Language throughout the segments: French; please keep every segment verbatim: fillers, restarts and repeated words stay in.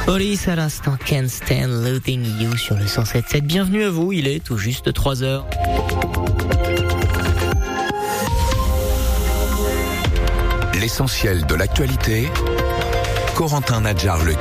Police à l'instant, Can't Stand Losing You sur le cent sept virgule sept. Bienvenue à vous, il est tout juste trois heures. L'essentiel de l'actualité, Corentin Nadjar-Legui.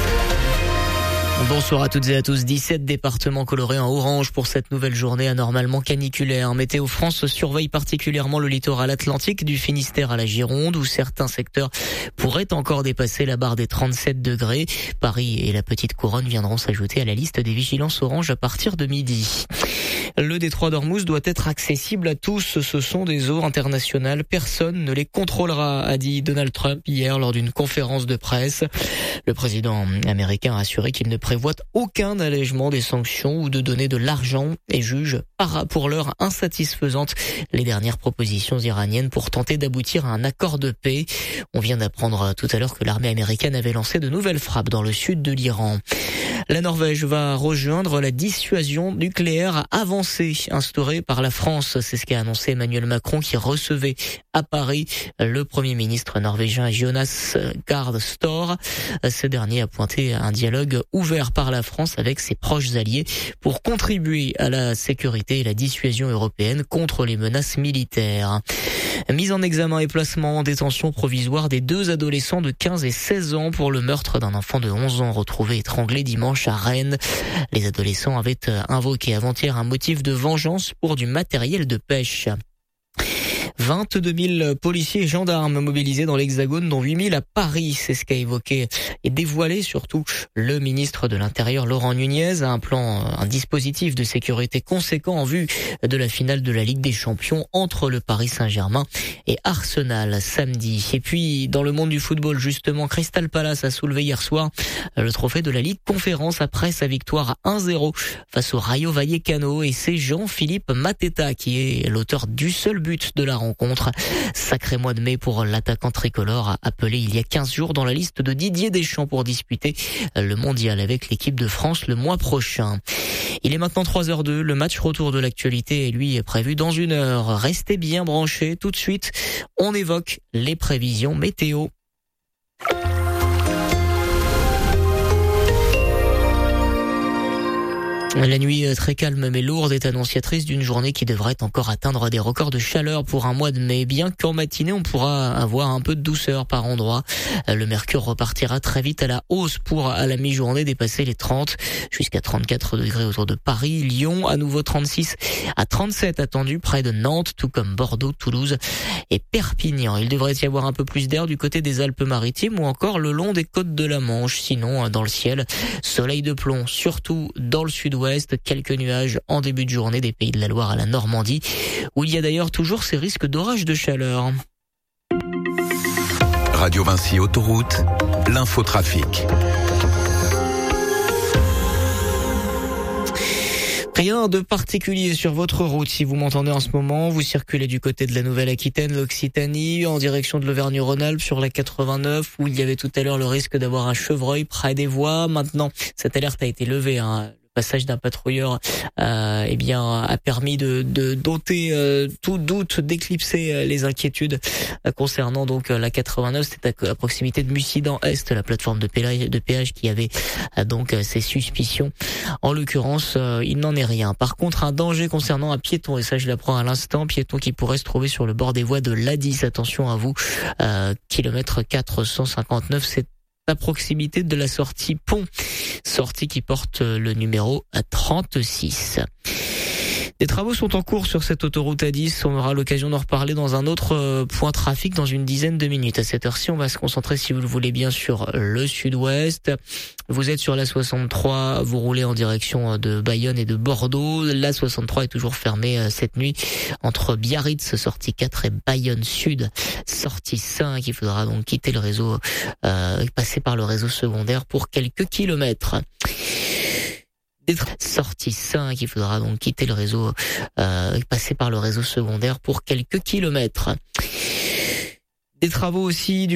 Bonsoir à toutes et à tous. dix-sept départements colorés en orange pour cette nouvelle journée anormalement caniculaire. Météo France surveille particulièrement le littoral atlantique du Finistère à la Gironde où certains secteurs pourraient encore dépasser la barre des trente-sept degrés. Paris et la Petite Couronne viendront s'ajouter à la liste des vigilances orange à partir de midi. Le détroit d'Ormuz doit être accessible à tous. Ce sont des eaux internationales. Personne ne les contrôlera, a dit Donald Trump hier lors d'une conférence de presse. Le président américain a assuré qu'il ne prévoit aucun allègement des sanctions ou de donner de l'argent et juge pour l'heure insatisfaisantes les dernières propositions iraniennes pour tenter d'aboutir à un accord de paix. On vient d'apprendre tout à l'heure que l'armée américaine avait lancé de nouvelles frappes dans le sud de l'Iran. La Norvège va rejoindre la dissuasion nucléaire avancée instaurée par la France. C'est ce qu'a annoncé Emmanuel Macron qui recevait à Paris le Premier ministre norvégien Jonas Gahr Støre. Ce dernier a pointé un dialogue ouvert par la France avec ses proches alliés pour contribuer à la sécurité et la dissuasion européenne contre les menaces militaires. Mise en examen et placement en détention provisoire des deux adolescents de quinze et seize ans pour le meurtre d'un enfant de onze ans retrouvé étranglé dimanche à Rennes. Les adolescents avaient invoqué avant-hier un motif de vengeance pour du matériel de pêche. vingt-deux mille policiers et gendarmes mobilisés dans l'Hexagone, dont huit mille à Paris. C'est ce qu'a évoqué et dévoilé surtout le ministre de l'Intérieur Laurent Nunez. Un plan, un dispositif de sécurité conséquent en vue de la finale de la Ligue des Champions entre le Paris Saint-Germain et Arsenal samedi. Et puis, dans le monde du football, justement, Crystal Palace a soulevé hier soir le trophée de la Ligue Conférence après sa victoire un zéro face au Rayo Vallecano. Et c'est Jean-Philippe Mateta qui est l'auteur du seul but de la rencontre. Sacré mois de mai pour l'attaquant tricolore appelé il y a quinze jours dans la liste de Didier Deschamps pour disputer le mondial avec l'équipe de France le mois prochain. Il est maintenant trois heures deux, le match retour de l'actualité est lui prévu dans une heure. Restez bien branchés, tout de suite on évoque les prévisions météo. La nuit très calme mais lourde est annonciatrice d'une journée qui devrait encore atteindre des records de chaleur pour un mois de mai. Bien qu'en matinée, on pourra avoir un peu de douceur par endroits. Le mercure repartira très vite à la hausse pour à la mi-journée dépasser les trente jusqu'à trente-quatre degrés autour de Paris. Lyon, à nouveau trente-six à trente-sept attendus près de Nantes, tout comme Bordeaux, Toulouse et Perpignan. Il devrait y avoir un peu plus d'air du côté des Alpes-Maritimes ou encore le long des côtes de la Manche. Sinon, dans le ciel, soleil de plomb, surtout dans le sud-ouest. Quelques nuages en début de journée des Pays de la Loire à la Normandie, où il y a d'ailleurs toujours ces risques d'orage de chaleur. Radio Vinci Autoroute, l'infotrafic. Rien de particulier sur votre route si vous m'entendez en ce moment. Vous circulez du côté de la Nouvelle-Aquitaine, l'Occitanie, en direction de l'Auvergne-Rhône-Alpes sur la quatre-vingt-neuf, où il y avait tout à l'heure le risque d'avoir un chevreuil près des voies. Maintenant, cette alerte a été levée, hein. Passage d'un patrouilleur euh, eh bien a permis de, de doter euh, tout doute, d'éclipser euh, les inquiétudes euh, concernant donc euh, la quatre-vingt-neuf. C'était à, à proximité de Mussidan-Est, la plateforme de péage, de péage qui avait euh, donc euh, ses suspicions. En l'occurrence, euh, il n'en est rien. Par contre, un danger concernant un piéton, et ça je l'apprends à l'instant, piéton qui pourrait se trouver sur le bord des voies de l'A dix. Attention à vous, euh, kilomètre quatre cent cinquante-neuf, c'est à proximité de la sortie Pont, sortie qui porte le numéro trente-six. Des travaux sont en cours sur cette autoroute A dix. On aura l'occasion d'en reparler dans un autre point trafic dans une dizaine de minutes. À cette heure-ci, on va se concentrer, si vous le voulez bien, sur le sud-ouest. Vous êtes sur la soixante-trois, vous roulez en direction de Bayonne et de Bordeaux. La soixante-trois est toujours fermée cette nuit entre Biarritz, sortie quatre, et Bayonne Sud, sortie cinq. Il faudra donc quitter le réseau, euh, passer par le réseau secondaire pour quelques kilomètres. Sortie cinq, il faudra donc quitter le réseau, euh, passer par le réseau secondaire pour quelques kilomètres. Des travaux aussi du